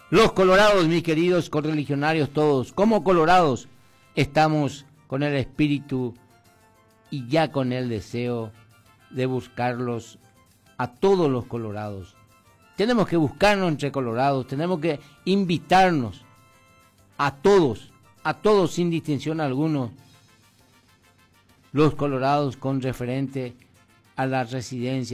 Los colorados, mis queridos correligionarios todos, como colorados, estamos con el espíritu y ya con el deseo de buscarlos a todos los colorados. Tenemos que buscarnos entre colorados, tenemos que invitarnos a todos sin distinción alguna, los colorados con referente a la residencia